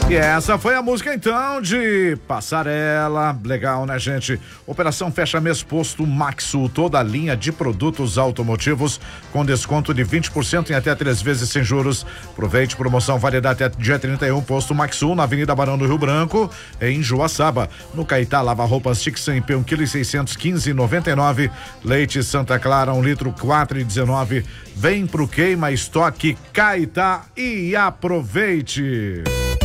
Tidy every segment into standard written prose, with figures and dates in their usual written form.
E essa foi a música então de Passarela, legal, né, gente? Operação Fecha Mês Posto Maxu, toda a linha de produtos automotivos com desconto de 20% em até 3 vezes sem juros. Aproveite, promoção válida até dia 31, Posto Maxu, na Avenida Barão do Rio Branco, em Joaçaba. No Caetá, lava roupas Tixan P 1,600 15,99. Leite Santa Clara, 1 litro 4,19. Vem pro Queima Estoque Caetá e aproveite.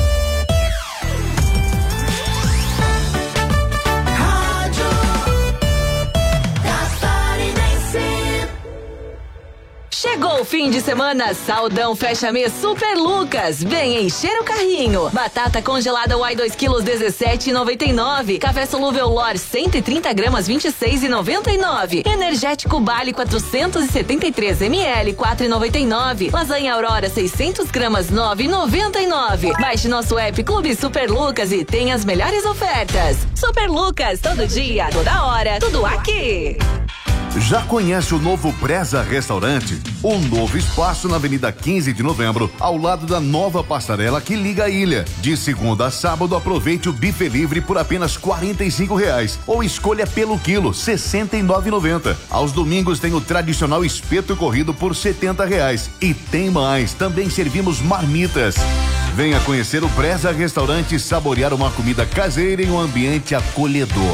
Chegou o fim de semana, Saldão Fecha Mês Super Lucas. Vem encher o carrinho. Batata congelada Uai 2 quilos 17,99. Café solúvel Lor 130 gramas 26,99. Energético Bali 473 ml 4,99. Lasanha Aurora 600 gramas 9,99. Baixe nosso app Clube Super Lucas e tenha as melhores ofertas. Super Lucas, todo dia, toda hora, tudo aqui. Já conhece o novo Preza Restaurante? Um novo espaço na Avenida 15 de Novembro, ao lado da nova passarela que liga a ilha. De segunda a sábado, aproveite o buffet livre por apenas R$45 ou escolha pelo quilo, R$69,90. Aos domingos tem o tradicional espeto corrido por R$70. E tem mais, também servimos marmitas. Venha conhecer o Preza Restaurante e saborear uma comida caseira em um ambiente acolhedor.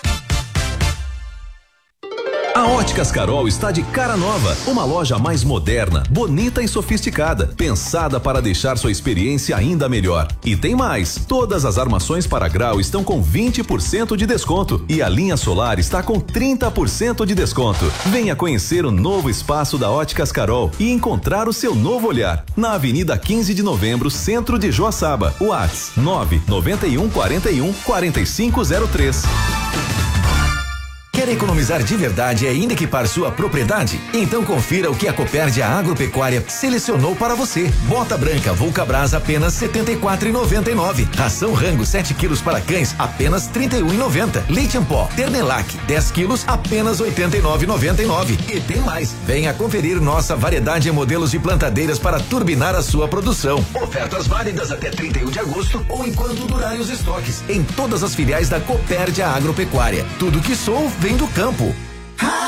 A Óticas Carol está de cara nova, uma loja mais moderna, bonita e sofisticada, pensada para deixar sua experiência ainda melhor. E tem mais, todas as armações para grau estão com 20% de desconto e a linha solar está com 30% de desconto. Venha conhecer o novo espaço da Óticas Carol e encontrar o seu novo olhar, na Avenida 15 de Novembro, centro de Joaçaba. Whats 991 41 4503. Quer economizar de verdade e ainda equipar sua propriedade? Então confira o que a Copérdia Agropecuária selecionou para você. Bota branca Vulcabras apenas R$ 74,99. Ração Rango 7 quilos para cães apenas R$ 31,90. Leite em pó Ternelac 10 quilos apenas R$ 89,99. E tem mais. Venha conferir nossa variedade em modelos de plantadeiras para turbinar a sua produção. Ofertas válidas até 31 de agosto ou enquanto durarem os estoques. Em todas as filiais da Copérdia Agropecuária. Tudo que sou vem do campo.